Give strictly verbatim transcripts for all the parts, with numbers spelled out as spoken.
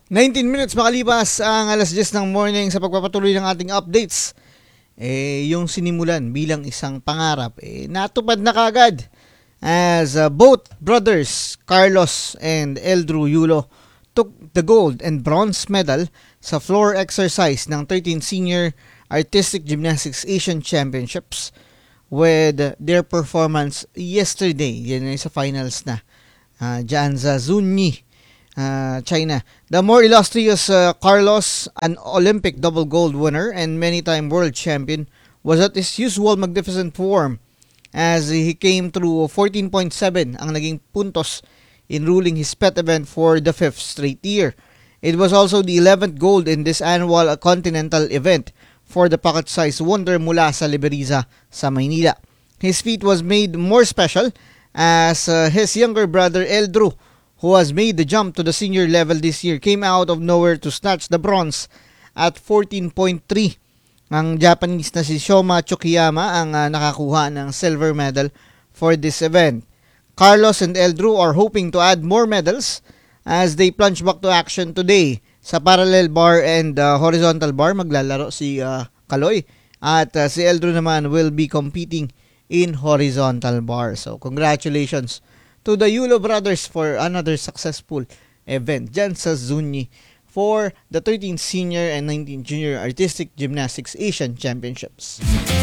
nineteen minutes makalipas ang alas diyes ng morning sa pagpapatuloy ng ating updates. Eh, yung sinimulan bilang isang pangarap, eh, natupad na kagad as uh, both brothers, Carlos and Eldru Yulo, took the gold and bronze medal sa floor exercise ng thirteenth Senior Artistic Gymnastics Asian Championships with their performance yesterday. Yan ay sa finals na. Uh, dyan sa Zunyi, Uh, China. The more illustrious uh, Carlos, an Olympic double gold winner and many-time world champion, was at his usual magnificent form as he came through fourteen point seven ang naging puntos in ruling his pet event for the fifth straight year. It was also the eleventh gold in this annual continental event for the pocket-sized wonder mula sa Liberiza sa Maynila. His feat was made more special as uh, his younger brother Eldru, who has made the jump to the senior level this year, came out of nowhere to snatch the bronze at fourteen point three. Ang Japanese na si Shoma Chokiyama ang uh, nakakuha ng silver medal for this event. Carlos and Eldru are hoping to add more medals as they plunge back to action today. Sa parallel bar and uh, horizontal bar, maglalaro si uh, Kaloy at uh, si Eldru naman will be competing in horizontal bar. So congratulations to the Yulo brothers for another successful event dyan sa Zunyi for the thirteenth Senior and nineteenth Junior Artistic Gymnastics Asian Championships.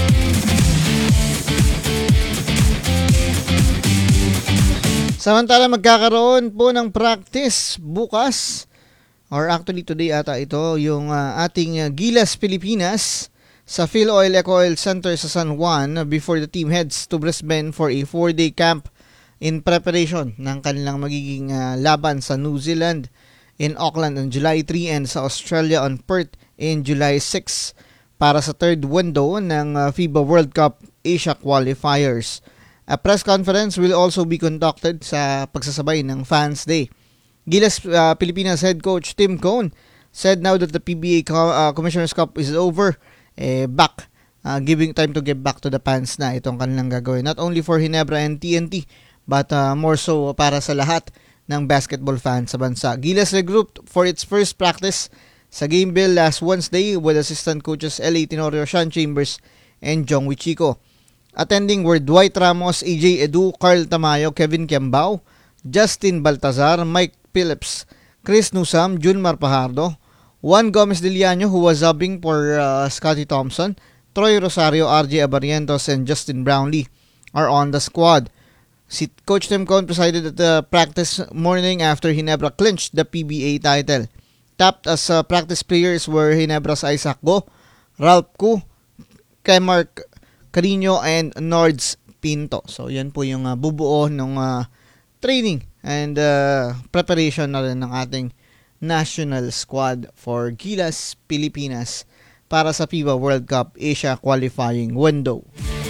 Samantala, magkakaroon po ng practice bukas, or actually today ata ito, yung uh, ating uh, Gilas Pilipinas sa Philoil Eco-Oil Center sa San Juan before the team heads to Brisbane for a four-day camp in preparation ng kanilang magiging uh, laban sa New Zealand in Auckland on July third and sa Australia on Perth in July sixth para sa third window ng uh, FIBA World Cup Asia Qualifiers. A press conference will also be conducted sa pagsasabay ng Fans Day. Gilas uh, Pilipinas head coach Tim Cone said now that the P B A Co- uh, Commissioner's Cup is over, eh, back, uh, giving time to get back to the fans na itong kanilang gagawin. Not only for Ginebra and T N T, but uh, more so para sa lahat ng basketball fans sa bansa. Gilas regrouped for its first practice sa game bill last Wednesday with assistant coaches L A Tenorio, Sean Chambers, and Jong Wichiko. Attending were Dwight Ramos, A J Edu, Carl Tamayo, Kevin Kiambao, Justin Baltazar, Mike Phillips, Chris Nusam, Junmar Pajardo, Juan Gomez Diliano, who was subbing for uh, Scotty Thompson, Troy Rosario, R J Abarientos, and Justin Brownlee are on the squad. Si Coach Tim Cone presided at the practice morning after Ginebra clinched the P B A title. Tapped as uh, practice players were Ginebra's Isaac Go, Ralph Ku, Kemark Carino, and Nords Pinto. So yan po yung uh, bubuo ng uh, training and uh, preparation na rin ng ating national squad for Gilas Pilipinas para sa FIBA World Cup Asia qualifying window.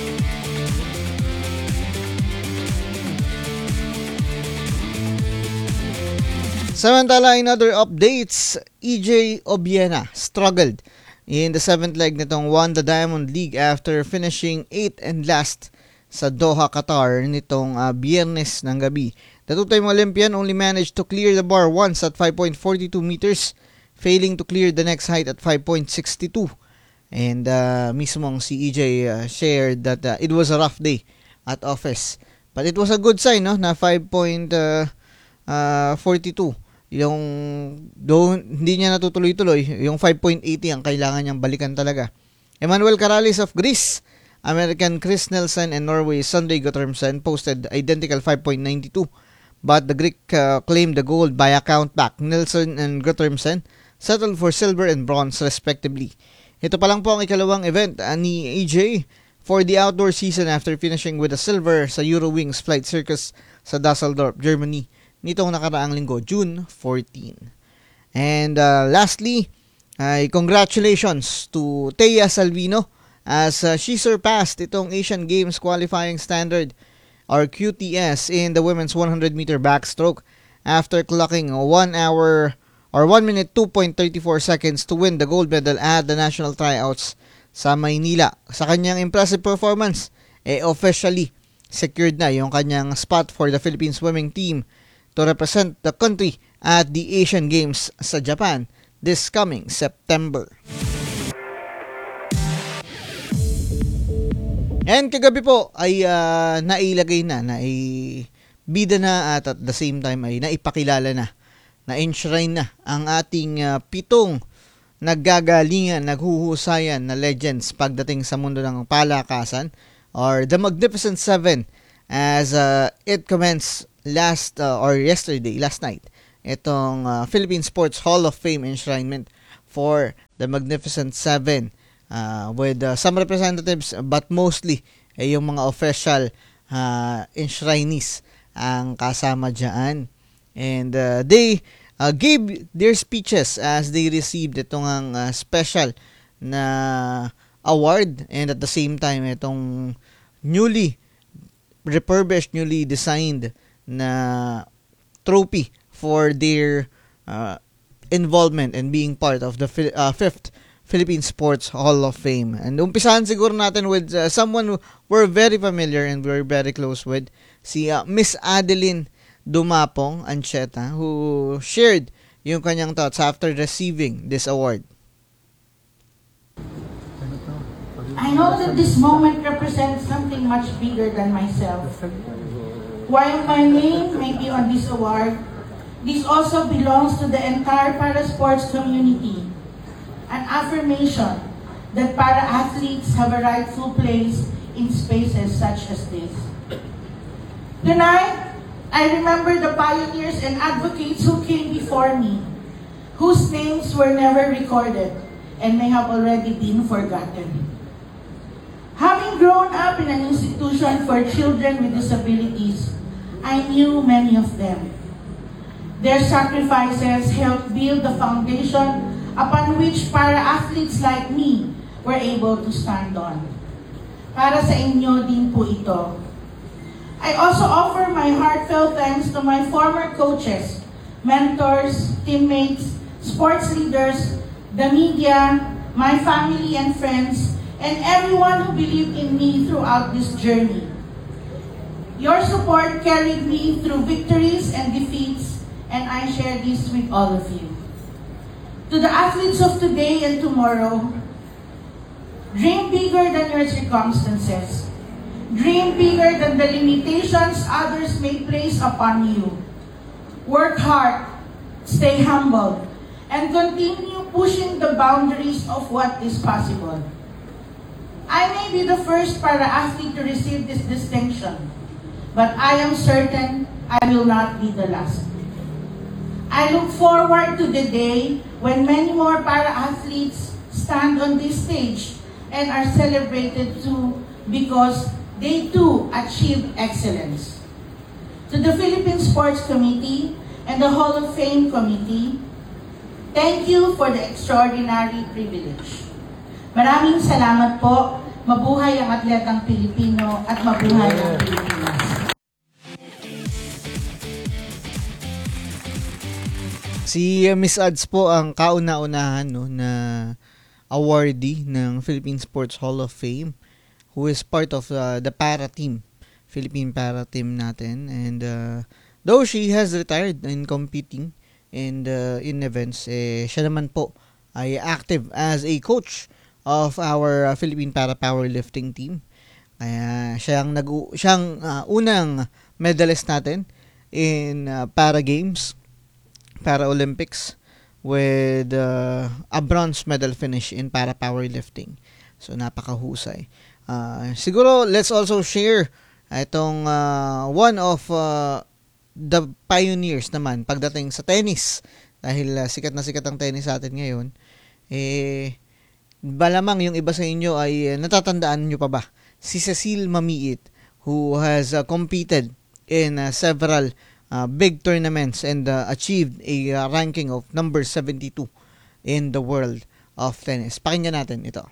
Samantala, in other updates, E J Obiena struggled in the seventh leg nitong won the Diamond League after finishing eighth and last sa Doha, Qatar nitong uh, Biyernes ng gabi. The two-time Olympian only managed to clear the bar once at five point four two meters, failing to clear the next height at five point six two. And uh, mismong si E J uh, shared that uh, it was a rough day at office. But it was a good sign, no, na five point four two. Yung though hindi niya natutuloy-tuloy, yung five point eight zero ang kailangan niyang balikan talaga. Emmanuel Caralis of Greece, American Chris Nelson, and Norway's Sunday Guttormsen posted identical five point nine two, but the Greek uh, claimed the gold by a count back. Nelson and Guttormsen settled for silver and bronze respectively. Ito pa lang po ang ikalawang event uh, ni E J for the outdoor season after finishing with a silver sa Eurowings Flight Circus sa Dusseldorf, Germany nitong nakaraang linggo, June fourteenth. And uh, lastly, ay congratulations to Thea Salvino as uh, she surpassed itong Asian Games qualifying standard or Q T S in the women's one hundred meter backstroke after clocking one hour or one minute two point three four seconds to win the gold medal at the national tryouts sa Maynila. Sa kanyang impressive performance, eh officially secured na yung kanyang spot for the Philippine swimming team to represent the country at the Asian Games sa Japan this coming September. And kagabi po ay uh, nailagay na, naibida na at at the same time ay naipakilala na, na-enshrine na ang ating uh, pitong naggagalingan, naghuhusayan na legends pagdating sa mundo ng palakasan, or the Magnificent Seven, as uh, it commenced last uh, or yesterday, last night, itong uh, Philippine Sports Hall of Fame enshrinement for the Magnificent Seven, uh, with uh, some representatives but mostly eh, yung mga official uh, enshrinees ang kasama dyan. And uh, they Uh, gave their speeches as they received itong uh, special na award, and at the same time itong newly refurbished, newly designed na trophy for their uh, involvement and being part of the uh, fifth Philippine Sports Hall of Fame. And umpisahan siguro natin with uh, someone who we're very familiar and we're very close with, si uh, Miss Adeline Dumapong Ancheta, who shared yung kanyang thoughts after receiving this award. I know that this moment represents something much bigger than myself. While my name may be on this award, this also belongs to the entire para-sports community. An affirmation that para-athletes have a rightful place in spaces such as this. Tonight, I remember the pioneers and advocates who came before me, whose names were never recorded and may have already been forgotten. Having grown up in an institution for children with disabilities, I knew many of them. Their sacrifices helped build the foundation upon which para-athletes like me were able to stand on. Para sa inyo din po ito. I also offer my heartfelt thanks to my former coaches, mentors, teammates, sports leaders, the media, my family and friends, and everyone who believed in me throughout this journey. Your support carried me through victories and defeats, and I share this with all of you. To the athletes of today and tomorrow, dream bigger than your circumstances. Dream bigger than the limitations others may place upon you. Work hard, stay humble, and continue pushing the boundaries of what is possible. I may be the first para-athlete to receive this distinction, but I am certain I will not be the last. I look forward to the day when many more para-athletes stand on this stage and are celebrated too, because they too achieved excellence. To the Philippine Sports Committee and the Hall of Fame Committee, thank you for the extraordinary privilege. Maraming salamat po. Mabuhay ang atletang Pilipino at mabuhay ang Pilipinas. Si uh, Miss Ads po ang kauna-unahan no, na awardee ng Philippine Sports Hall of Fame, who is part of uh, the para team, Philippine para team natin. And uh, though she has retired in competing and uh, in events, eh, siya naman po ay active as a coach of our uh, Philippine para powerlifting team. Kaya siyang nag siyang uh, unang medalist natin in uh, para games, para Olympics, with uh, a bronze medal finish in para powerlifting. So napakahusay. Uh, siguro let's also share itong uh, one of uh, the pioneers naman pagdating sa tennis, dahil uh, sikat na sikat ang tennis sa atin ngayon. Eh balamang yung iba sa inyo ay uh, natatandaan nyo pa ba si Cecile Mamiit, who has uh, competed in uh, several uh, big tournaments and uh, achieved a uh, ranking of number seventy-two in the world of tennis. Pakinggan natin ito.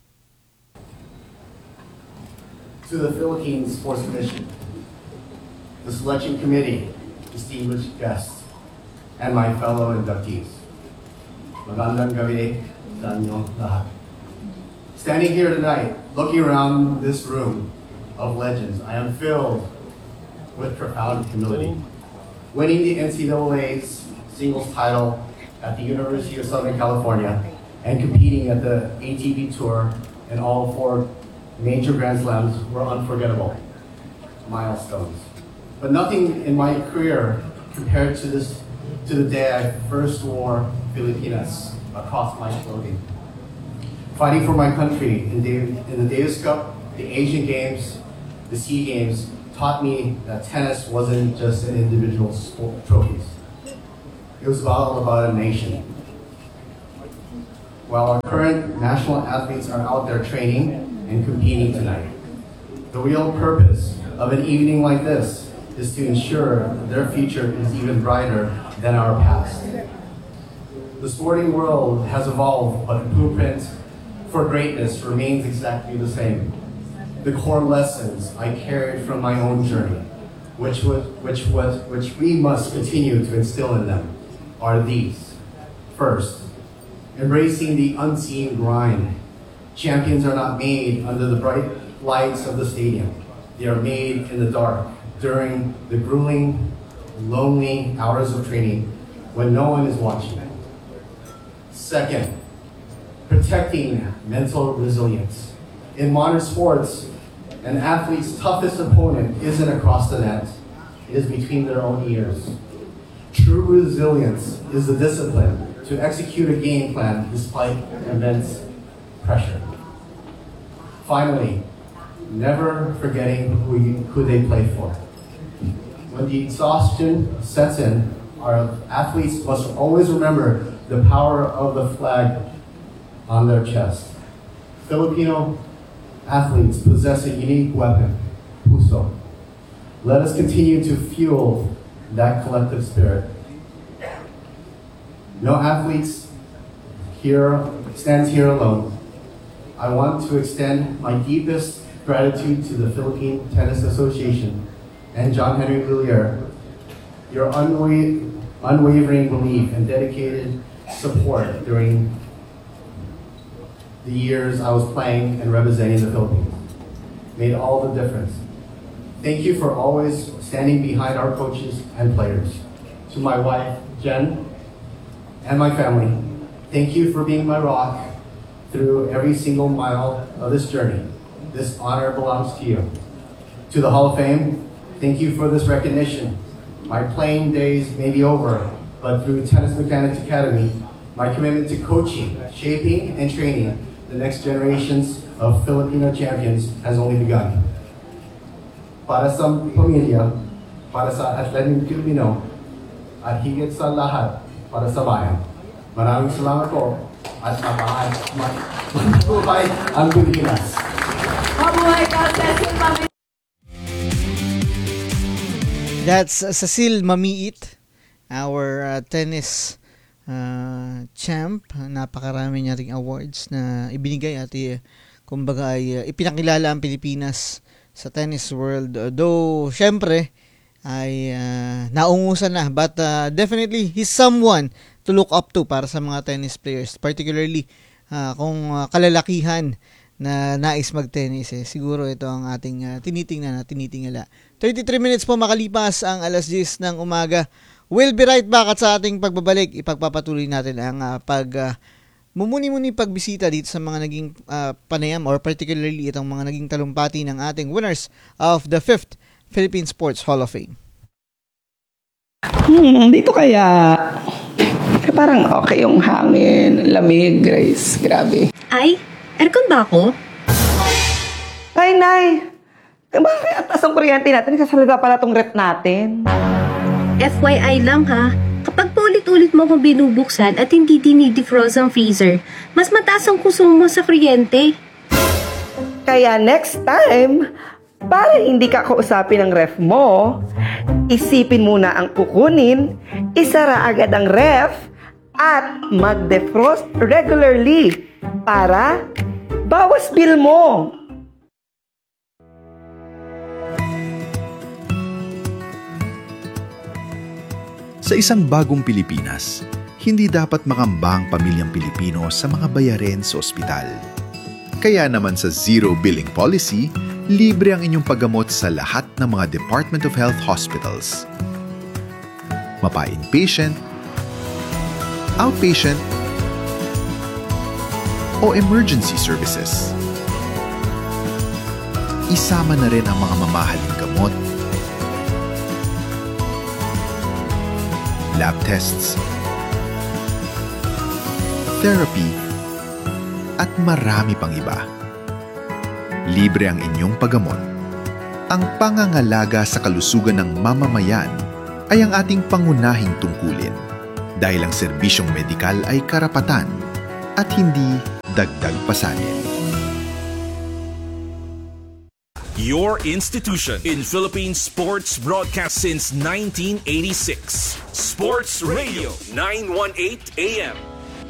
To the Philippine Sports Commission, the selection committee, distinguished guests, and my fellow inductees. Magandang gabi sa inyo lahat. Standing here tonight, looking around this room of legends, I am filled with profound humility. winning the N C double A's singles title at the University of Southern California, and competing at the A T P Tour and all four major Grand Slams were unforgettable milestones. But nothing in my career compared to this, to the day I first wore Filipinas across my clothing. Fighting for my country in, Dav- in the Davis Cup, the Asian Games, the SEA Games taught me that tennis wasn't just an individual sport trophies. It was all about a nation. While our current national athletes are out there training and competing tonight, the real purpose of an evening like this is to ensure that their future is even brighter than our past. The sporting world has evolved, but the blueprint for greatness remains exactly the same. The core lessons I carried from my own journey, which, was, which, was, which we must continue to instill in them, are these. First, embracing the unseen grind. Champions are not made under the bright lights of the stadium. They are made in the dark, during the grueling, lonely hours of training when no one is watching. Second, protecting mental resilience. In modern sports, an athlete's toughest opponent isn't across the net, it is between their own ears. True resilience is the discipline to execute a game plan despite immense pressure. Finally, never forgetting who, you, who they play for. When the exhaustion sets in, our athletes must always remember the power of the flag on their chest. Filipino athletes possess a unique weapon, puso. Let us continue to fuel that collective spirit. No athletes here stands here alone. I want to extend my deepest gratitude to the Philippine Tennis Association and John Henry Villier. Your unwa- unwavering belief and dedicated support during the years I was playing and representing the Philippines made all the difference. Thank you for always standing behind our coaches and players. To my wife, Jen, and my family, thank you for being my rock through every single mile of this journey. This honor belongs to you. To the Hall of Fame, thank you for this recognition. My playing days may be over, but through Tennis Mechanics Academy, my commitment to coaching, shaping, and training the next generations of Filipino champions has only begun. Para sa pamilya, para sa atleteng Pilipino, at higit sa lahat, para sa bayan. Maraming salamat po at mabuhay ang Pilipinas. Mabuhay ka, Cecil Mamiit! That's uh, Cecil Mamiit, our uh, tennis uh, champ. Napakarami niya ring awards na ibinigay at uh, kumbaga ay uh, ipinakilala ang Pilipinas sa tennis world. Uh, though, syempre, ay uh, naungusan na. But uh, definitely, he's someone to look up to para sa mga tennis players. Particularly, uh, kung uh, kalalakihan na nais mag-tennis, eh, siguro ito ang ating uh, tinitingnan at tinitingala. thirty-three minutes po makalipas ang alas diyes ng umaga. We'll be right back at sa ating pagbabalik, ipagpapatuloy natin ang uh, pag uh, mumuni-muni pagbisita dito sa mga naging uh, panayam or particularly itong mga naging talumpati ng ating winners of the fifth Philippine Sports Hall of Fame. Hmm, dito kaya parang okay yung hangin, lamig, Grace. Grabe. Ay, aircon ba ako? Ay, Nay! Bakit ang taas ang kuryente natin? Kasalga pala tong rep natin. F Y I lang ha, kapag paulit-ulit mo kung binubuksan at hindi dinidefrost ang freezer, mas mataas ang konsumo sa kuryente. Kaya next time, para hindi ka kausapin ng ref mo, isipin muna ang kukunin, isara agad ang ref, at mag-defrost regularly para bawas bill mo. Sa isang bagong Pilipinas, hindi dapat makamba ang pamilyang Pilipino sa mga bayarin sa ospital. Kaya naman sa Zero Billing Policy, libre ang inyong paggamot sa lahat ng mga Department of Health hospitals. mapa-inpatient, outpatient, o emergency services. Isama na rin ang mga mamahaling gamot, lab tests, therapy, at marami pang iba. Libre ang inyong paggamot. Ang pangangalaga sa kalusugan ng mamamayan ay ang ating pangunahing tungkulin dahil ang serbisyong medikal ay karapatan at hindi dagdag pasanin. Your institution in Philippine sports broadcast since nineteen eighty-six. Sports Radio nine eighteen A M.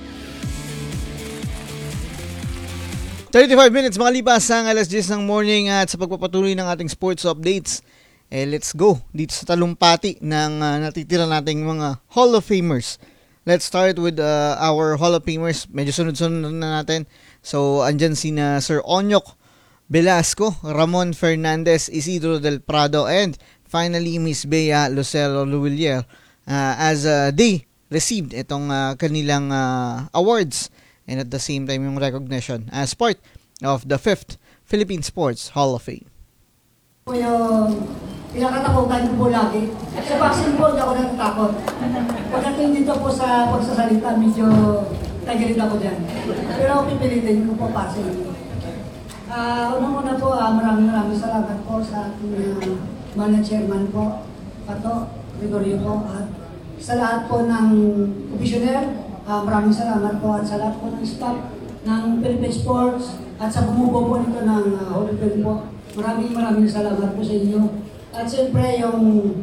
thirty-five minutes makalipas ang alas diyes ng morning at sa pagpapatuloy ng ating sports updates, eh let's go dito sa talumpati ng uh, natitira nating mga Hall of Famers. Let's start with uh, our Hall of Famers. Medyo sunod-sunod na natin. So, andyan si na Sir Onyok Velasco, Ramon Fernandez, Isidro Del Prado, and finally Miss Bea Lucero Luwilier uh, as uh, they received itong uh, kanilang uh, awards and at the same time yung recognition as part of the fifth Philippine Sports Hall of Fame. Po yung pinakatakutan ko po lagi. Sa vaccine po, hindi ako natatakot. Pagdating dito po sa pagsasalita, medyo tagilit ako dyan. Pero pipilitin ko po vaccine. Uh, Unang-una po, uh, maraming maraming salamat po sa ating uh, mga chairman po, Pato, Gregorio po, at sa lahat po ng commissioner. Uh, maraming salamat po at sa lahat po ng staff ng Philippine Sports at sa bumubo po nito ng uh, Hall of Fame po. Maraming maraming salamat po sa inyo. At siyempre yung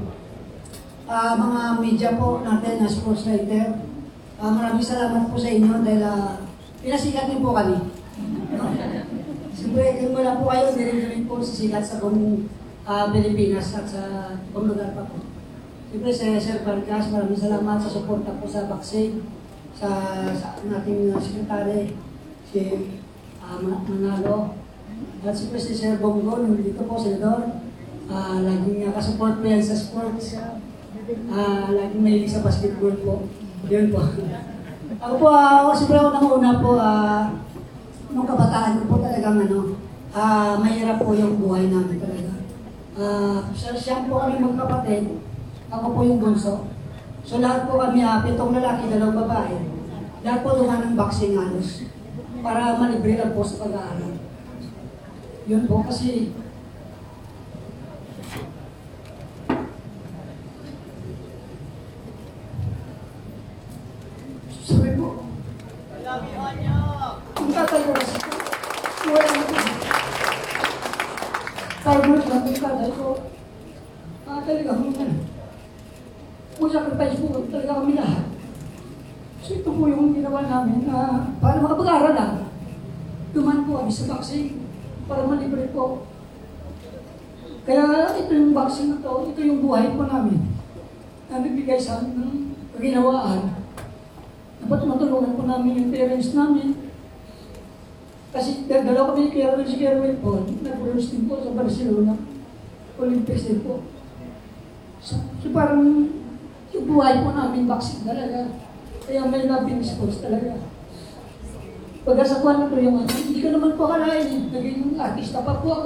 uh, mga media po natin na sports writer, uh, maraming salamat po sa inyo dahil uh, pinasikat din po kami. No? Siyempre, kung wala po kayo, hindi rin po sisikat sa buong uh, Pilipinas at sa buong lugar pa po. Siyempre, si Sir Vargas, maraming salamat sa suporta po sa vaccine. Sa, sa ating uh, sekretary, si uh, Manalo, at si President Sir Bongo, dito po, Senador, uh, laging uh, kasupport po yan sa sports, uh, laging mahilig sa basketball po, yun po. Ako po, uh, siyempre ako nang una po, uh, nung kabataan ko po talagang ano, uh, mahirap po yung buhay namin talaga. Uh, siya, siya po kami magkapatid, ako po yung bunso. So lahat po kami, uh, pitong lalaki, dalawang babae, lahat po dumaan ng vaccine halos para malibre lang po sa pag-aaral. Yun po kasi sabi po, ang tatay ko kasi po, wala na po. Farmers lang yung tatay ko. Ah, talaga, mga kung sacrifice po, talaga kami lahat. So ito po yung ginawa namin na uh, para makapag-aral lang. Duman po kami sa vaccine para malibre po. Kaya ito yung vaccine na to, ito yung buhay po namin. Na nagbigay sa amin ng ginawaan. Dapat matulungan po namin yung parents namin. Kasi dalawa kami ni Kerwin, si Kerwin po, nag-bronze din po sa Barcelona. Olympics din po. So, so parang yung buhay po namin vaccine talaga. Kaya may labing sports talaga. Pagkasakuan ko yung ano, hindi ko naman po akalain eh. Naging artista pa po ako.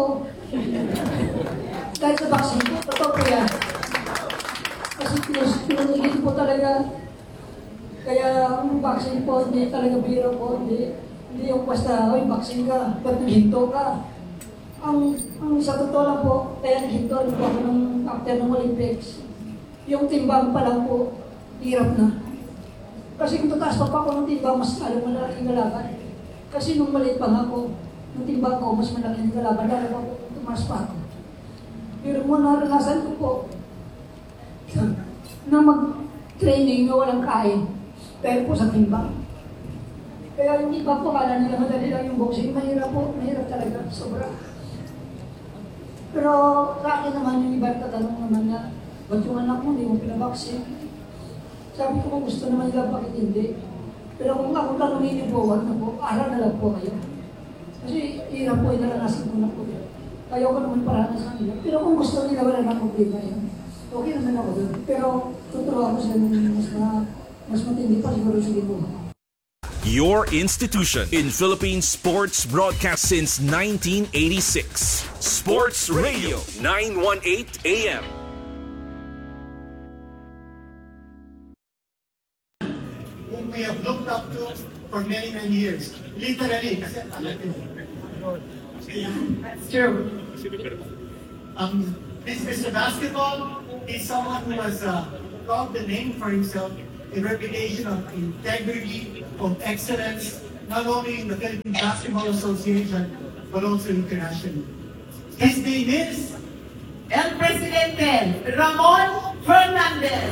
Kahit sa vaccine po, totoo po yan. Kasi pinagigit po talaga. Kaya ang vaccine po, hindi talaga biro po. Hindi, hindi yung basta, oy, vaccine ka, ba't naghinto ka? Ang, ang sa totoo lang po, kaya naghinto rin po ako ng after ng Olympics. Yung timbang pa lang po, hirap na. Kasi kung tataas pa pa ako ng timbang, mas alam mo na yung kalaban. Kasi nung maliit pa nga ako, yung timbang ko, mas malaki yung kalaban, lalo pa po, tumaas pa ako. Pero mo naranasan ko po, na mag-training na walang kain, dahil po sa timbang. Kaya yung iba po, kala nila madali lang yung boxing, mahirap po, mahirap talaga, sobra. Pero sa akin naman, yung iba tatanong naman na, ba't yung anak mo, hindi mo pinabaksin? Sabi ko kung gusto naman nila, bakit hindi? Pero kung ako tanongin niyo po, wag na po, aral na lang po kayo. Kasi hirap po, inaranasan ko na po. Ayaw ko naman paranas sa kanila. Pero kung gusto nila, wala na problema yun. Okay naman ako doon. Pero Totoo ako sa mas, ma, mas matindi pa siguro sa libo. Your institution in Philippine sports broadcast since nineteen eighty-six. Sports Radio nine eighteen A M. Whom we have looked up to for many, many years. Literally, kasi alam ko. That's true. Um, this Mister Basketball is someone who has uh, carved the name for himself, a reputation of integrity, of excellence, not only in the Philippine Basketball Association, but also internationally. His name is El Presidente Ramon Fernandez.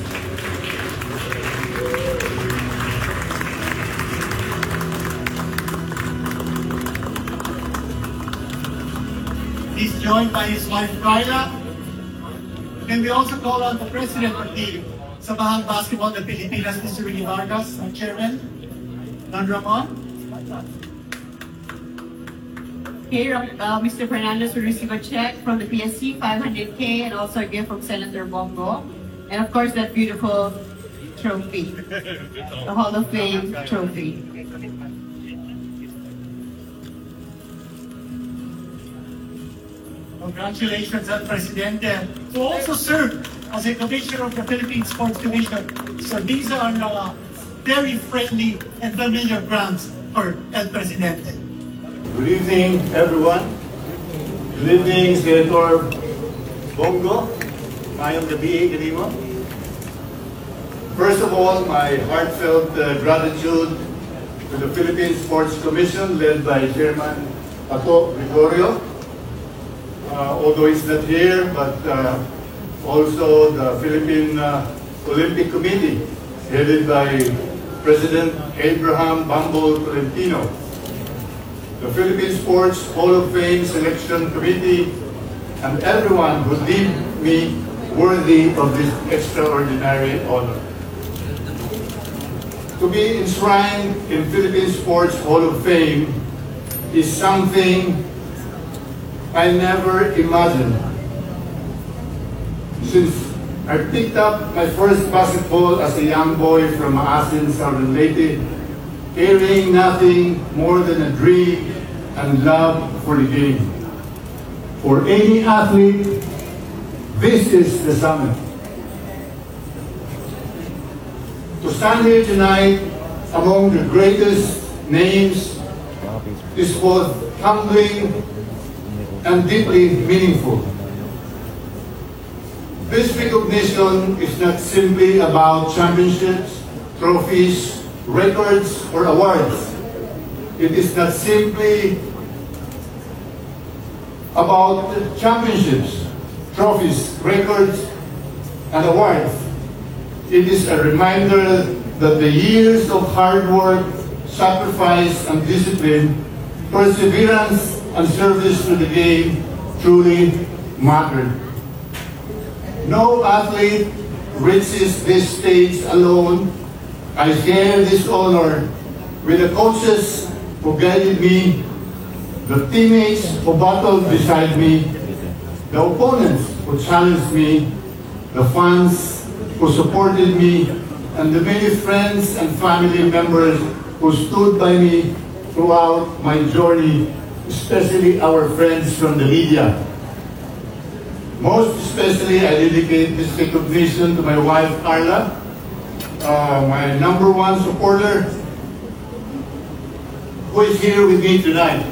He's joined by his wife Carla. And we also call on the President of the Sabahang Basketball ng Pilipinas, Mister Willie Vargas, our Chairman, Don Ramon. Here, uh, Mister Fernandez will receive a check from the P S C, five hundred K, and also a gift from Senator Bongo. And of course, that beautiful trophy, the Hall of Fame trophy. Congratulations, El Presidente, who also served as a commissioner of the Philippine Sports Commission. So these are uh, very friendly and familiar brands for El Presidente. Good evening, everyone. Good evening, Senator Bongo. I am the B A Ganimo. First of all, my heartfelt uh, gratitude to the Philippine Sports Commission led by Chairman Pato Gregorio. Uh, although he's not here, but uh, also the Philippine uh, Olympic Committee, headed by President Abraham Bambol Tolentino, the Philippine Sports Hall of Fame Selection Committee, and everyone who deemed me worthy of this extraordinary honor. To be enshrined in Philippine Sports Hall of Fame is something I never imagined. Since I picked up my first basketball as a young boy from Maasin, Southern Leyte, carrying nothing more than a dream and love for the game. For any athlete, this is the summit. To stand here tonight among the greatest names is both humbling and deeply meaningful. This recognition is not simply about championships, trophies, records, or awards. It is not simply about championships, trophies, records, and awards. It is a reminder that the years of hard work, sacrifice, and discipline, perseverance, and service to the game truly mattered. No athlete reaches this stage alone. I share this honor with the coaches who guided me, the teammates who battled beside me, the opponents who challenged me, the fans who supported me, and the many friends and family members who stood by me throughout my journey, especially our friends from the media. Most especially, I dedicate this recognition to my wife, Carla, uh, my number one supporter, who is here with me tonight.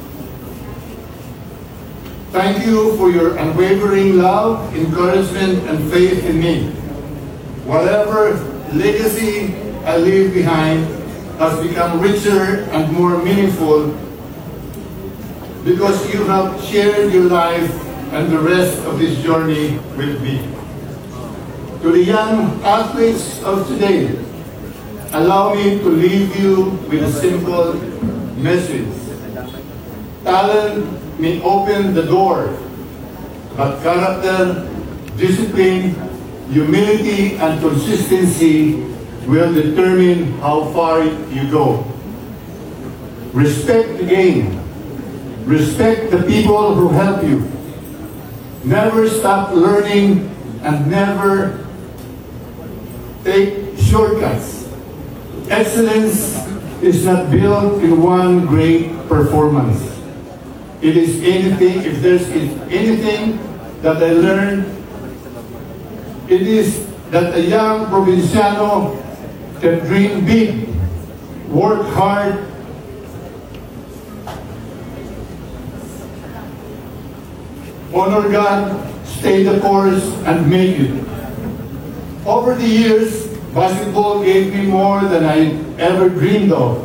Thank you for your unwavering love, encouragement, and faith in me. Whatever legacy I leave behind has become richer and more meaningful because you have shared your life and the rest of this journey with me. To the young athletes of today, allow me to leave you with a simple message. Talent may open the door, but character, discipline, humility, and consistency will determine how far you go. Respect the game. Respect the people who help you. Never stop learning and never take shortcuts. Excellence is not built in one great performance. It is anything, if there's anything that I learned, it is that a young provinciano can dream big, work hard, honor God, stay the course, and make it. Over the years, basketball gave me more than I ever dreamed of.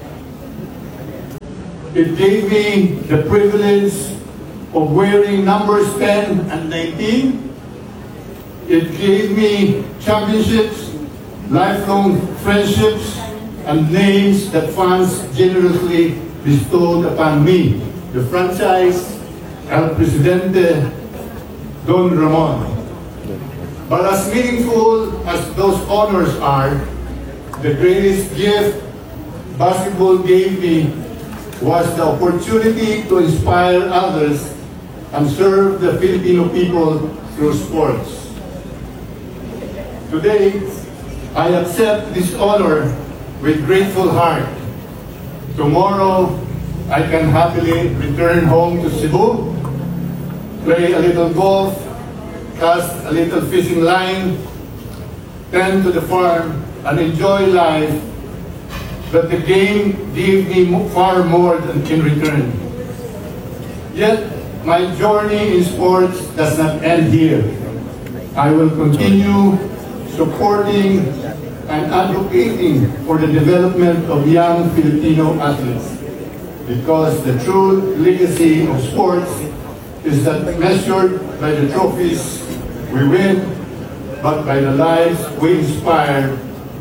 It gave me the privilege of wearing numbers ten and nineteen. It gave me championships, lifelong friendships, and names that fans generously bestowed upon me. The franchise, El Presidente, Don Ramon. But as meaningful as those honors are, the greatest gift basketball gave me was the opportunity to inspire others and serve the Filipino people through sports. Today, I accept this honor with grateful heart. Tomorrow, I can happily return home to Cebu, play a little golf, cast a little fishing line, tend to the farm, and enjoy life. But the game gave me far more than in return. Yet, my journey in sports does not end here. I will continue supporting and advocating for the development of young Filipino athletes, because the true legacy of sports is not measured by the trophies we win, but by the lives we inspire.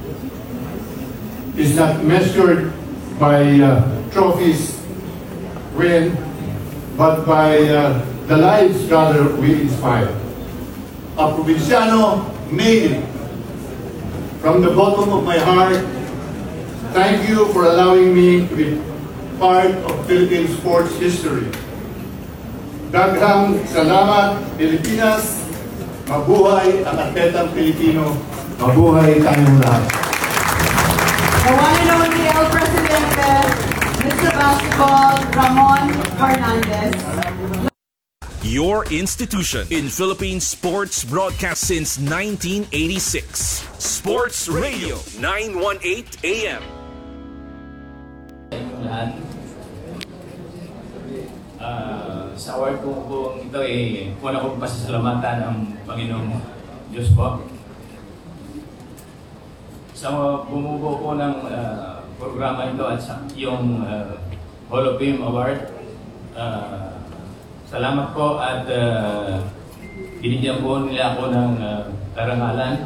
Is not measured by uh, trophies win, but by uh, the lives rather we inspire. A provinciano made it. From the bottom of my heart, thank you for allowing me to be part of Philippine sports history. Daghang salamat, Pilipinas. Mabuhay ang atletang Pilipino. Mabuhay tayong lahat. The one and only El Presidente, Mister Basketball, Ramon Fernandez. Your institution in Philippine sports broadcast since nineteen eighty-six. Sports Radio nine eighteen A M. Lahat. Uh, sa award ko po ito ay eh, una kong pasasalamatan ang Panginoong Diyos po. Sa bumubuo po ng uh, programa ito at sa yung uh, Hall of Fame Award, uh, salamat po at uh, binigyan po nila ako ng uh, karangalan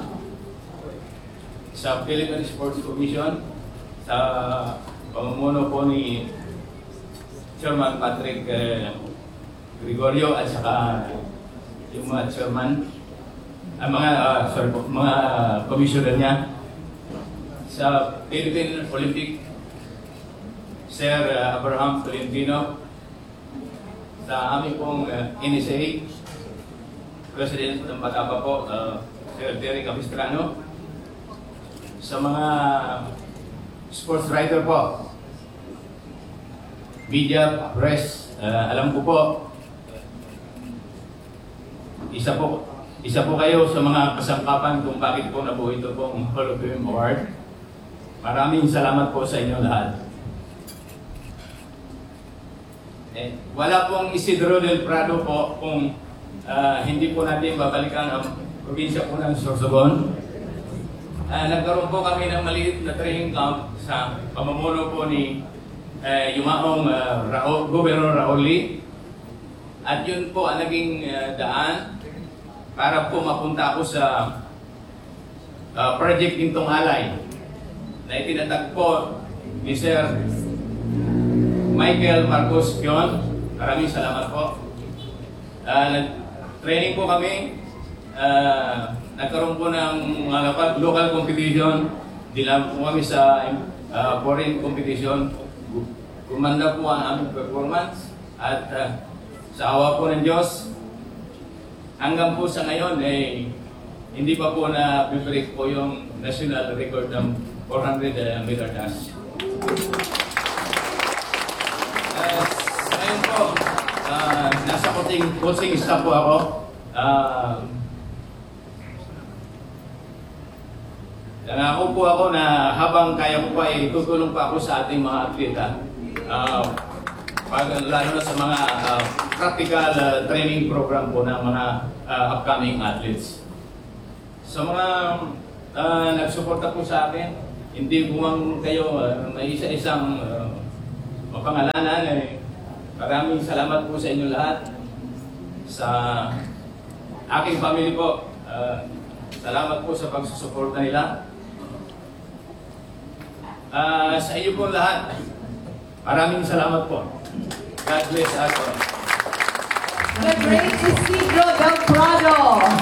sa Philippine Sports Commission sa pamumuno po ni Chairman Patrick uh, Gregorio at saka yung mga chairman, ang mga uh, sorry po, mga uh, commissioner niya sa Philippine Olympic, Sir uh, Abraham Tolentino, sa aming pong uh, N S A, President ng Patapa po, uh, Sir Terry Capistrano, sa mga sports writer po, media, press, uh, alam ko po, isa po, isa po kayo sa mga kasangkapan kung bakit po nabuo ito pong Hall of Fame Award. Maraming salamat po sa inyo lahat. Eh, wala pong Isidro del Prado po kung uh, hindi po natin babalikan ang probinsya po ng Sorsogon. Uh, nagkaroon po kami ng maliit na training camp sa pamumuno po ni uh, yumaong uh, Raul, Governor Raul Lee. At yun po ang naging uh, daan para po mapunta ako sa uh, Project Gintong Alay na itinatagpo ni Sir Michael Marcos Pion. Maraming salamat po. Uh, Nag-training po kami. Uh, nagkaroon po ng mga local, local competition. Dilam po kami sa uh, foreign competition. Gumanda po ang aming performance. At uh, sa awa po ng Diyos, hanggang po sa ngayon, eh, hindi pa po na break po yung national record ng four hundred meter dash. Uh, ngayon po, uh, nasa coaching, coaching staff po ako. Uh, Nangako po ako na habang kaya ko pa, eh, tutulong pa ako sa ating mga atleta. Uh, pag, lalo na sa mga uh, practical uh, training program po ng mga uh, upcoming athletes. Sa mga uh, nagsuporta po sa akin, hindi bumang kayo uh, may isa-isang uh, mapangalanan. Eh. Maraming salamat po sa inyo lahat. Sa aking family po, uh, salamat po sa pagsusuporta nila. Uh, sa iyo po lahat, maraming salamat po. God bless us all. The great Isidro Del Prado.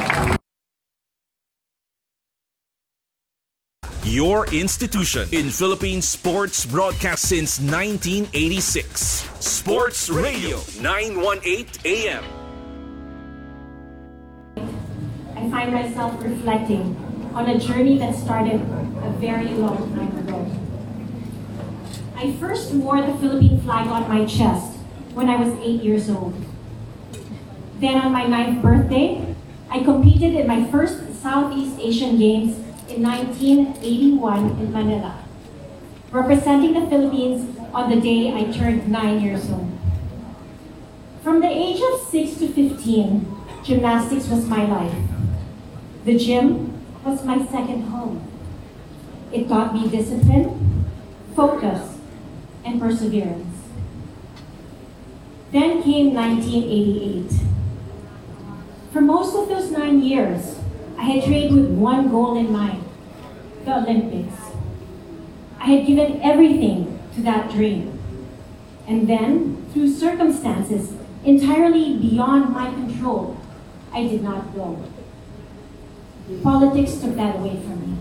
Your institution in Philippine sports broadcast since nineteen eighty-six. Sports Radio nine eighteen A M. I find myself reflecting on a journey that started a very long time ago. I first wore the Philippine flag on my chest when I was eight years old. Then on my ninth birthday, I competed in my first Southeast Asian Games in nineteen eighty-one in Manila, representing the Philippines on the day I turned nine years old. From the age of six to fifteen, gymnastics was my life. The gym was my second home. It taught me discipline, focus, and perseverance. Then came nineteen eighty-eight. For most of those nine years, I had trained with one goal in mind, the Olympics. I had given everything to that dream. And then, through circumstances entirely beyond my control, I did not go. Politics took that away from me.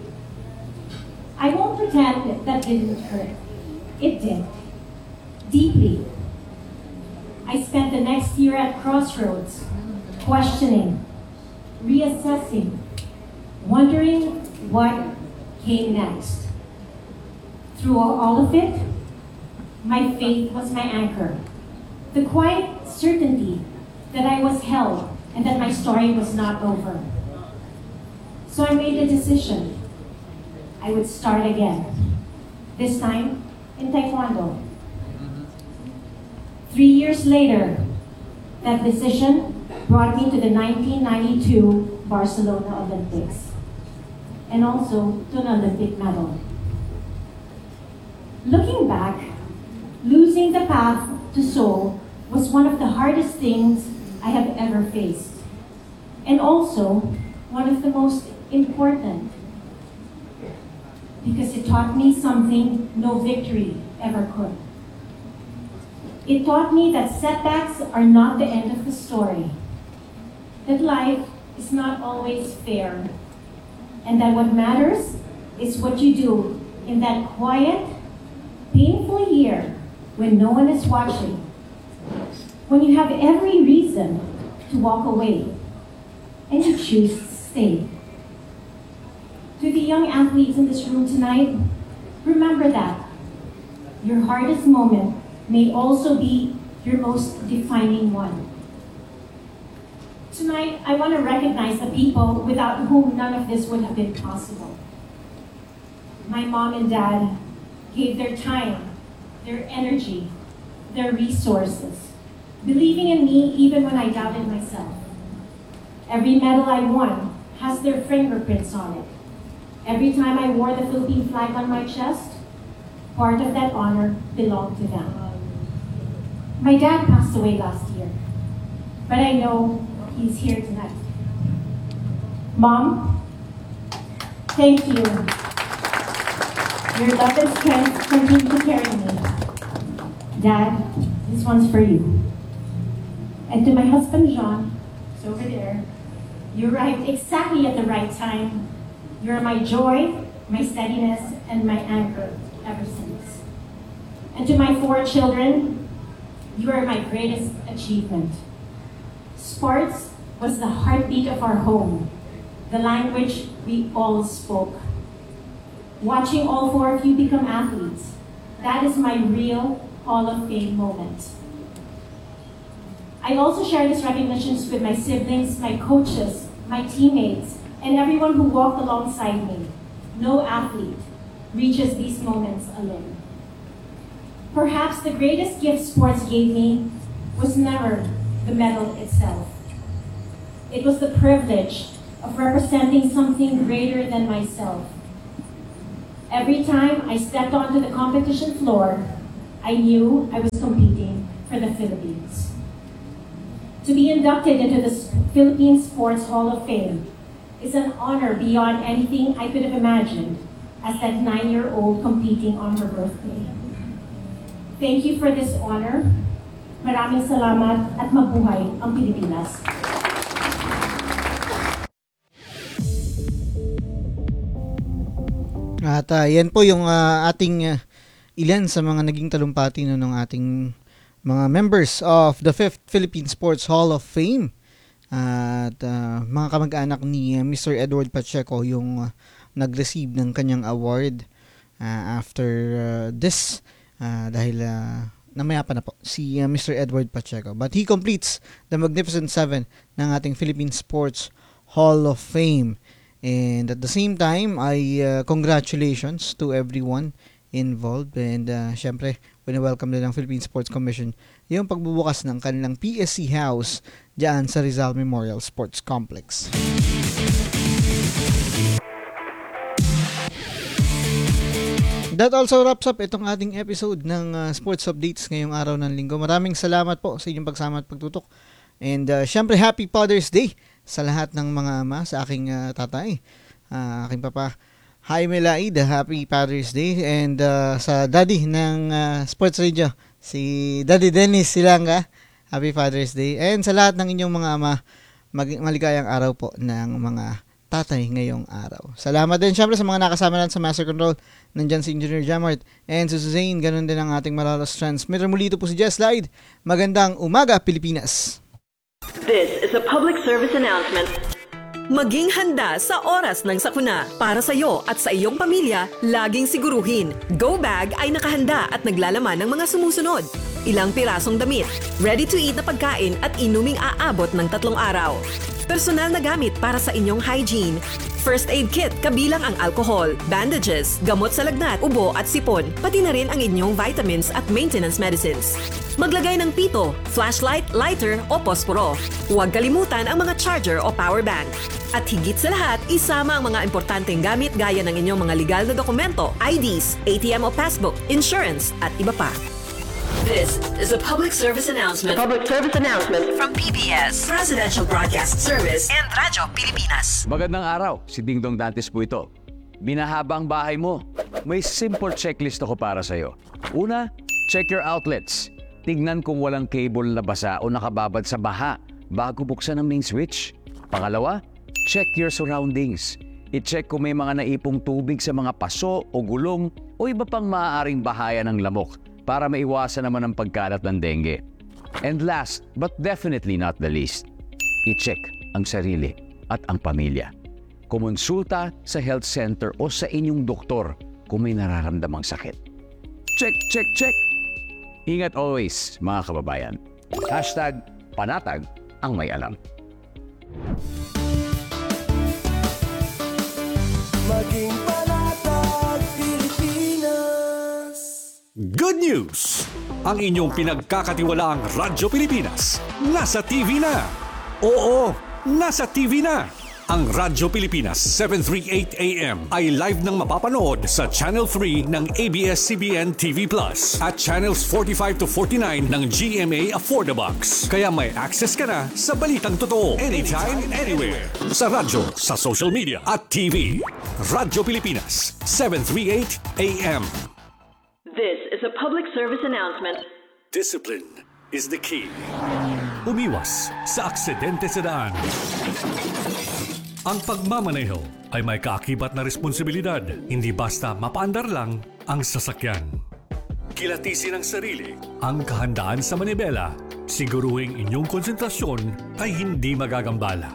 I won't pretend that didn't hurt. It did. Deeply. I spent the next year at crossroads, questioning, reassessing, wondering what came next. Through all of it, my faith was my anchor. The quiet certainty that I was held and that my story was not over. So I made a decision. I would start again. This time, in Taekwondo. Three years later, that decision brought me to the nineteen ninety-two Barcelona Olympics, and also to an Olympic medal. Looking back, losing the path to Seoul was one of the hardest things I have ever faced, and also one of the most important, because it taught me something no victory ever could. It taught me that setbacks are not the end of the story, that life is not always fair, and that what matters is what you do in that quiet, painful year when no one is watching, when you have every reason to walk away, and you choose to stay. To the young athletes in this room tonight, remember that your hardest moment may also be your most defining one. Tonight, I want to recognize the people without whom none of this would have been possible. My mom and dad gave their time, their energy, their resources, believing in me even when I doubted myself. Every medal I won has their fingerprints on it. Every time I wore the Philippine flag on my chest, part of that honor belonged to them. My dad passed away last year, but I know he's here tonight. Mom, thank you. Your love and strength continue to carry me. Dad, this one's for you. And to my husband, Jean, who's over there, you arrived exactly at the right time. You're my joy, my steadiness, and my anchor ever since. And to my four children, you are my greatest achievement. Sports was the heartbeat of our home, the language we all spoke. Watching all four of you become athletes, that is my real Hall of Fame moment. I also share these recognitions with my siblings, my coaches, my teammates, and everyone who walked alongside me. No athlete reaches these moments alone. Perhaps the greatest gift sports gave me was never the medal itself. It was the privilege of representing something greater than myself. Every time I stepped onto the competition floor, I knew I was competing for the Philippines. To be inducted into the Philippine Sports Hall of Fame is an honor beyond anything I could have imagined as that nine-year-old competing on her birthday. Thank you for this honor. Maraming salamat at mabuhay ang Pilipinas. At uh, yan po yung uh, ating uh, ilan sa mga naging talumpati no, ng ating mga members of the fifth Philippine Sports Hall of Fame. Uh, at uh, mga kamag-anak ni uh, Mister Edward Pacheco yung uh, nag-receive ng kanyang award uh, after uh, this uh, dahil uh, namaya pa na po si uh, Mister Edward Pacheco. But he completes the Magnificent Seven ng ating Philippine Sports Hall of Fame. And at the same time, ay uh, congratulations to everyone involved. And uh, syempre, wini-welcome din ng Philippine Sports Commission yung pagbubukas ng kanilang P S C House dyan sa Rizal Memorial Sports Complex. That also wraps up itong ating episode ng uh, Sports Updates ngayong araw ng linggo. Maraming salamat po sa inyong pagsama at pagtutok. And uh, syempre, Happy Father's Day sa lahat ng mga ama, sa aking uh, tatay, uh, aking papa Jaime Laid, Happy Father's Day. And uh, sa daddy ng uh, Sports Radio, si Daddy Dennis Silanga, Happy Father's Day. And sa lahat ng inyong mga ama, mag- maligayang araw po ng mga tatay ngayong araw. Salamat din syempre sa mga nakasama natin sa Master Control. Nandyan si Engineer Jamart and si Suzanne. Ganun din ang ating Maralos transmitter. Muli ito po si Jess Laid. Magandang umaga, Pilipinas! This is a public service announcement. Maging handa sa oras ng sakuna. Para sa iyo at sa iyong pamilya, laging siguruhin. Go Bag ay nakahanda at naglalaman ng mga sumusunod. Ilang pirasong damit, ready-to-eat na pagkain at inuming aabot ng tatlong araw. Personal na gamit para sa inyong hygiene. First aid kit kabilang ang alcohol, bandages, gamot sa lagnat, ubo at sipon, pati na rin ang inyong vitamins at maintenance medicines. Maglagay ng pito, flashlight, lighter o posporo. Huwag kalimutan ang mga charger o power bank. At higit sa lahat, isama ang mga importanteng gamit gaya ng inyong mga legal na dokumento, I Ds, A T M o passbook, insurance at iba pa. This is a public service announcement. A public service announcement from P B S, Presidential Broadcast Service, and Radyo Pilipinas. Magandang araw, si Dingdong Dantes po ito. Binahaba ang bahay mo. May simple checklist ako para sa'yo. Una, check your outlets. Tignan kung walang cable na basa o nakababad sa baha bago buksan ang main switch. Pangalawa, check your surroundings. I-check kung may mga naipong tubig sa mga paso o gulong o iba pang maaaring bahaya ng lamok para maiwasan naman ang pagkalat ng dengue. And last, but definitely not the least, i-check ang sarili at ang pamilya. Kumonsulta sa health center o sa inyong doktor kung may nararamdamang sakit. Check, check, check! Ingat always, mga kababayan. Hashtag panatag ang may alam. Maging panatag, Pilipinas! Good news! Ang inyong pinagkakatiwalaang Radyo Pilipinas nasa T V na. Oo, nasa T V na. Ang Radyo Pilipinas seven thirty-eight A M ay live nang mapapanood sa Channel three ng A B S C B N T V Plus at Channels forty-five to forty-nine ng G M A Affordabox. Kaya may access ka na sa balitang totoo anytime, anywhere. Sa radyo, sa social media at T V. Radyo Pilipinas seven thirty-eight A M. This is a public service announcement. Discipline is the key. Umiwas sa aksidente sa daan. Ang pagmamaneho ay may kaakibat na responsibilidad, hindi basta mapaandar lang ang sasakyan. Kilatisin ang sarili, ang kahandaan sa manibela, siguruhing inyong konsentrasyon ay hindi magagambala.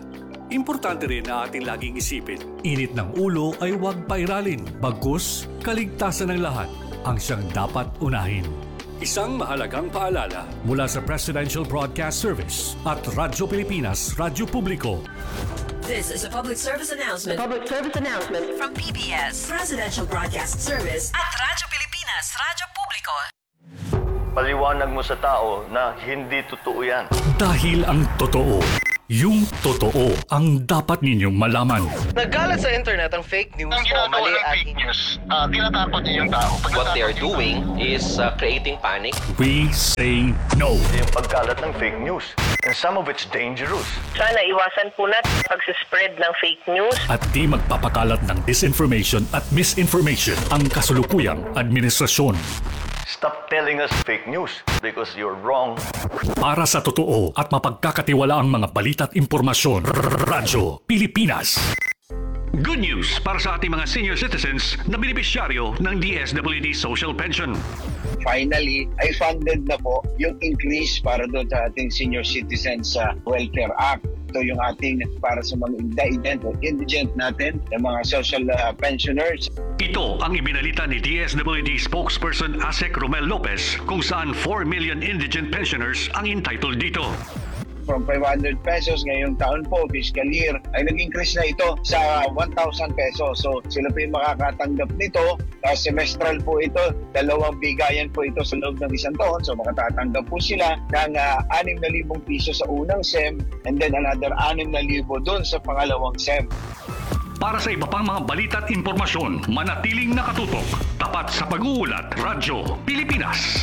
Importante rin na ating laging isipin, init ng ulo ay huwag pairalin, bagkus kaligtasan ng lahat ang siyang dapat unahin. Isang mahalagang paalala mula sa Presidential Broadcast Service at Radyo Pilipinas, Radyo Publiko. This is a public service announcement. Public service announcement from P B S, Presidential Broadcast Service at Radyo Pilipinas, Radyo Publiko. Paliwanag mo sa tao na hindi totoo yan. Dahil ang totoo, yung totoo ang dapat ninyong malaman. Nagkalat sa internet ang fake news Ang o ginagawa mali ng at fake news, uh, tinatakot niyo yung tao. what they are doing is uh, creating panic. We say no. Yung pagkalat ng fake news. And some of it's dangerous. Sana iwasan po natin pag-spread ng fake news. At di magpapakalat ng disinformation at misinformation ang kasulukuyang administrasyon. Stop telling us fake news because you're wrong. Para sa totoo at mapagkakatiwalaang mga balita at impormasyon, Radyo Pilipinas. Good news para sa ating mga senior citizens na benepisyaryo ng D S W D Social Pension. Finally, ay funded na po yung increase para doon sa ating senior citizens sa Welfare Act. Ito yung ating para sa mga indigent o indigent natin, yung mga social uh, pensioners. Ito ang ibinalita ni D S W D spokesperson Asek Romel Lopez kung saan four million indigent pensioners ang entitled dito. From five hundred pesos ngayong taon po, fiscal year, ay nag-increase na ito sa one thousand pesos. So sila po yung makakatanggap nito. Uh, semestral po ito, dalawang bigayan po ito sa loob ng isang taon. So makatatanggap po sila ng uh, six thousand piso sa unang S E M and then another six thousand doon sa pangalawang S E M. Para sa iba pang mga balita at impormasyon, manatiling nakatutok. Tapat sa pag-uulat, Radyo Pilipinas.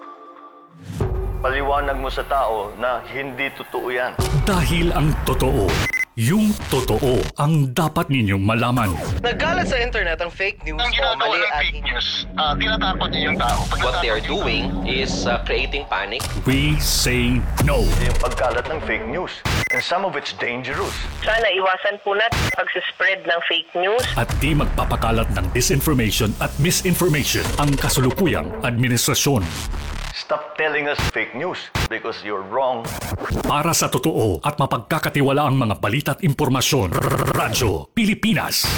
Paliwanag mo sa tao na hindi totoo yan. Dahil ang totoo, yung totoo ang dapat ninyong malaman. Nagkalat sa internet ang fake news Ang o ginagawa mali ng at fake news, uh, tinatakot niyo yung tao. what they are doing is uh, creating panic. We say no. Yung pagkalat ng fake news. And some of it's dangerous. Sana iwasan po natin pag-spread ng fake news. At di magpapakalat ng disinformation at misinformation ang kasulukuyang administrasyon. Stop telling us fake news because you're wrong. Para sa totoo at mapagkakatiwalaang mga balita at impormasyon, Radyo Pilipinas.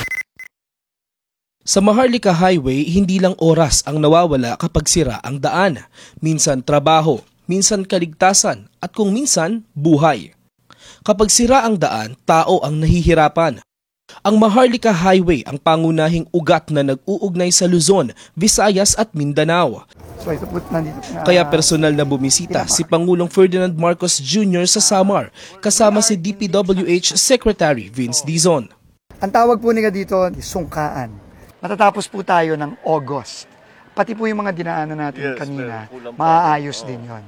Sa Maharlika Highway, hindi lang oras ang nawawala kapag sira ang daan. Minsan trabaho, minsan kaligtasan, at kung minsan, buhay. Kapag sira ang daan, tao ang nahihirapan. Ang Maharlika Highway ang pangunahing ugat na nag-uugnay sa Luzon, Visayas at Mindanao. So ito po, nandito na, Kaya personal na bumisita si Pangulong Ferdinand Marcos Junior sa Samar, kasama si D P W H Secretary Vince Dizon. ang tawag po nila dito, sungkaan. Matatapos po tayo ng August. Pati po yung mga dinaanan natin yes, kanina, maaayos din yon.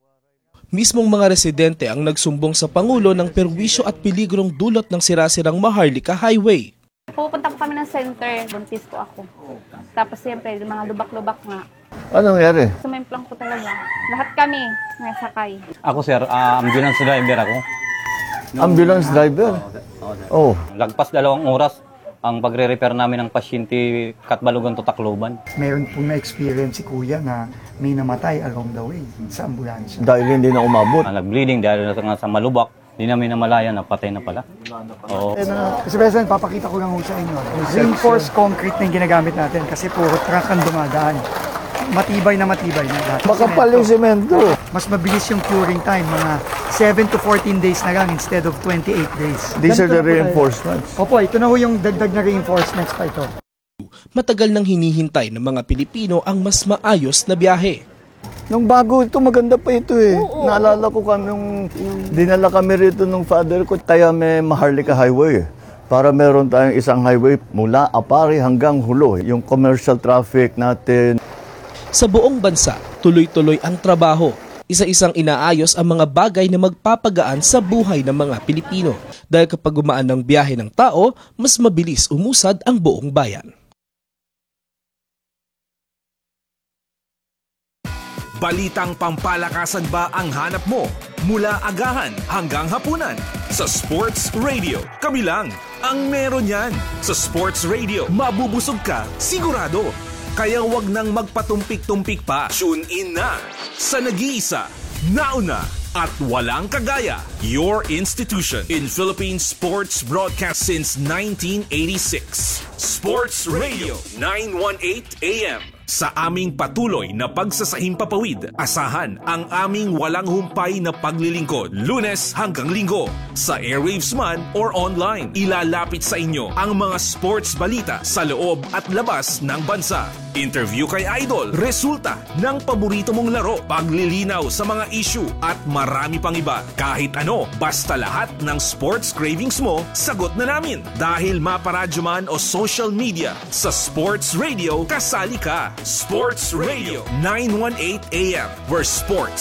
Mismong mga residente ang nagsumbong sa Pangulo ng perwisyo at peligrong dulot ng sirasirang Maharlika Highway. Pupunta po kami ng center, buntis po ako. Tapos siyempre, mga lubak-lubak nga. Anong nangyari? Sumimplang po talaga. Lahat kami nasakay. Ako sir, uh, ambulance driver ako. Ambulance driver? Oh. Lagpas dalawang oras ang pagre-repair namin ng pasyente Katbalogan to Tacloban. Meron pong na-experience si Kuya na may namatay along the way sa ambulansya. Dahil hindi na umabot? Uh, nag-bleeding dahil na sa malubak. Hindi namin namalayan na patay na pala. Oo. Eh, na, kasi President, papakita ko lang ho sa inyo. Reinforced concrete na yung ginagamit natin kasi puro truck ang dumadaan. Matibay na matibay na lahat. Makapal yung semento. Mas mabilis yung curing time, mga seven to fourteen days na lang instead of twenty-eight days. These Ganito are the na reinforcements. Opo, ito na ho yung dagdag na reinforcements pa ito. Matagal nang hinihintay ng mga Pilipino ang mas maayos na biyahe. Nung bago ito, maganda pa ito eh. Oo. Naalala ko kami nung dinala kami rito nung father ko, kaya may Maharlika Highway. Para meron tayong isang highway mula Apari hanggang Hulo. Yung commercial traffic natin. Sa buong bansa, tuloy-tuloy ang trabaho. Isa-isang inaayos ang mga bagay na magpapagaan sa buhay ng mga Pilipino. Dahil kapag gumaan ng biyahe ng tao, mas mabilis umusad ang buong bayan. Balitang pampalakasan ba ang hanap mo? Mula agahan hanggang hapunan. Sa Sports Radio, kami lang ang meron yan. Sa Sports Radio, mabubusog ka, sigurado. Kaya wag nang magpatumpik-tumpik pa. Tune in na sa nag-iisa, nauna, at walang kagaya. Your institution in Philippine sports broadcast since nineteen eighty-six. Sports Radio nine eighteen A M. Sa aming patuloy na pagsasahimpapawid, asahan ang aming walang humpay na paglilingkod, Lunes hanggang Linggo. Sa airwaves man or online, ilalapit sa inyo ang mga sports balita sa loob at labas ng bansa. Interview kay Idol, resulta ng paborito mong laro, paglilinaw sa mga issue at marami pang iba. Kahit ano, basta lahat ng sports cravings mo, sagot na namin. Dahil maparadyo man o social media, sa Sports Radio, kasali ka. Sports Radio nine eighteen A M, where sports